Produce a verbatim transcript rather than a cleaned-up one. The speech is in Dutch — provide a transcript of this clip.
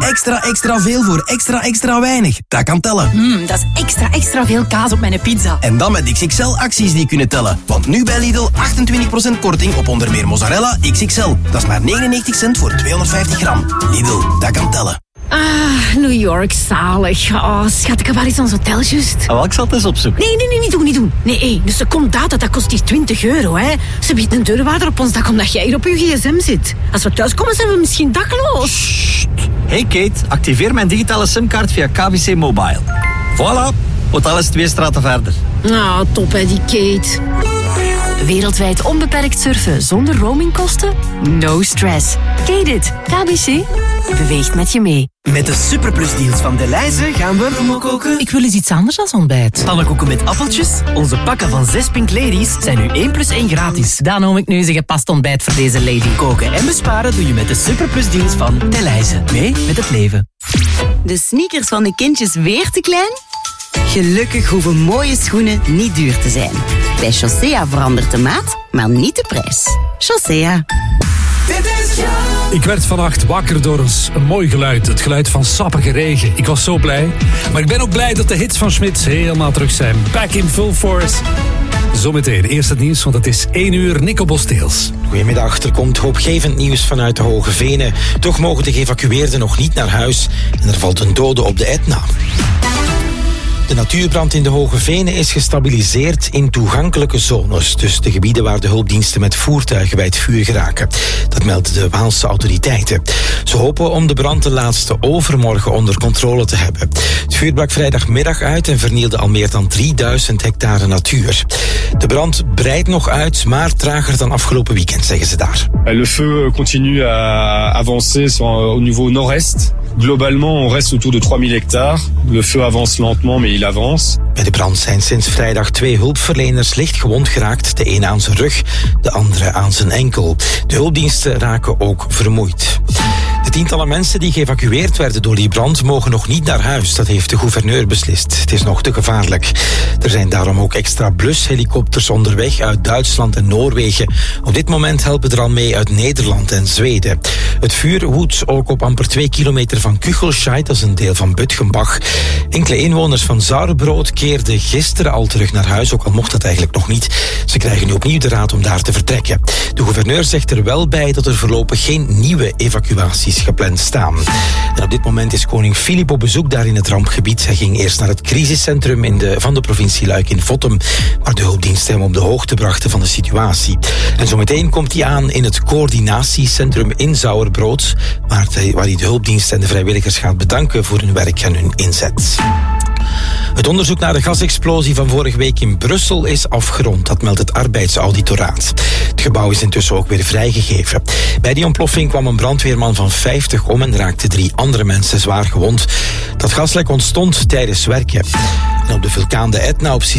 Extra, extra veel voor extra, extra weinig. Dat kan tellen. Mmm, dat is extra, extra veel kaas op mijn pizza. En dan met X X L-acties die kunnen tellen. Want nu bij Lidl achtentwintig procent korting op onder meer mozzarella X X L. Dat is maar negenennegentig cent voor tweehonderdvijftig gram. Lidl, dat kan tellen. Ah, New York, zalig. Oh, schat, waar is ons hotel juist? Ah, wel, ik zal het eens opzoeken. Nee, nee, nee, niet doen, niet doen. Nee, hey, dus de secondaat, dat kost hier twintig euro, hè. Ze biedt een deurwaarder op ons dak omdat jij hier op je gsm zit. Als we thuis komen, zijn we misschien dakloos. Sst. Hey Kate, activeer mijn digitale simkaart via K B C Mobile. Voilà, hotel is twee straten verder. Ah, top, hè, die Kate. Wereldwijd onbeperkt surfen zonder roamingkosten? No stress. Kate it. K B C. Beweegt met je mee. Met de Superplus-deals van Delhaize gaan we promo koken. Ik wil eens iets anders dan ontbijt. Pannenkoeken met appeltjes. Onze pakken van zes Pink Ladies zijn nu één plus één gratis. Dan noem ik nu eens een gepast ontbijt voor deze lady. Koken en besparen doe je met de Superplus-deals van Delhaize. Mee met het leven. De sneakers van de kindjes weer te klein? Gelukkig hoeven mooie schoenen niet duur te zijn. Bij Chaussea verandert de maat, maar niet de prijs. Chaussea. Ik werd vannacht wakker door een, een mooi geluid. Het geluid van sappige regen. Ik was zo blij. Maar ik ben ook blij dat de hits van Smits helemaal terug zijn. Back in full force. Zometeen eerst het nieuws, want het is één uur. Nico Bosteels. Goedemiddag, er komt hoopgevend nieuws vanuit de Hoge Venen. Toch mogen de geëvacueerden nog niet naar huis. En er valt een dode op de Etna. De natuurbrand in de Hoge Venen is gestabiliseerd in toegankelijke zones. Dus de gebieden waar de hulpdiensten met voertuigen bij het vuur geraken. Dat melden de Waalse autoriteiten. Ze hopen om de brand de laatste overmorgen onder controle te hebben. Het vuur brak vrijdagmiddag uit en vernielde al meer dan drieduizend hectare natuur. De brand breidt nog uit, maar trager dan afgelopen weekend, zeggen ze daar. Le feu continue à avancer au niveau nord-est. Globalement, on reste autour de trois mille hectares. Le feu avance lentement, mais il avance. Bij de brand zijn sinds vrijdag twee hulpverleners licht gewond geraakt. De ene aan zijn rug, de andere aan zijn enkel. De hulpdiensten raken ook vermoeid. De tientallen mensen die geëvacueerd werden door die brand mogen nog niet naar huis. Dat heeft de gouverneur beslist. Het is nog te gevaarlijk. Er zijn daarom ook extra blushelikopters onderweg uit Duitsland en Noorwegen. Op dit moment helpen er al mee uit Nederland en Zweden. Het vuur woedt ook op amper twee kilometer van Kuchelscheid, dat is een deel van Bütgenbach. Enkele inwoners van Sauerbrood keerden gisteren al terug naar huis, ook al mocht dat eigenlijk nog niet. Ze krijgen nu opnieuw de raad om daar te vertrekken. De gouverneur zegt er wel bij dat er voorlopig geen nieuwe evacuaties gepland staan. En op dit moment is koning Filip op bezoek daar in het rampgebied. Hij ging eerst naar het crisiscentrum in de, van de provincie Luik in Vottem, waar de hulpdiensten hem op de hoogte brachten van de situatie. En zometeen komt hij aan in het coördinatiecentrum in Sauerbrood, waar, de, waar hij de hulpdiensten en de vrijwilligers gaat bedanken voor hun werk en hun inzet. Het onderzoek naar de gasexplosie van vorige week in Brussel is afgerond. Dat meldt het arbeidsauditoraat. Het gebouw is intussen ook weer vrijgegeven. Bij die ontploffing kwam een brandweerman van vijftig om en raakte drie andere mensen zwaar gewond. Dat gaslek ontstond tijdens werken. En op de vulkaan de Etna op